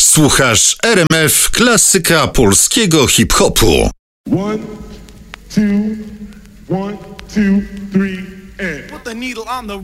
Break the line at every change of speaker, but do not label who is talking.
Słuchasz RMF Klasyka Polskiego Hip-Hopu.
1, 2, 1, 2, 3 and...
Put the needle on the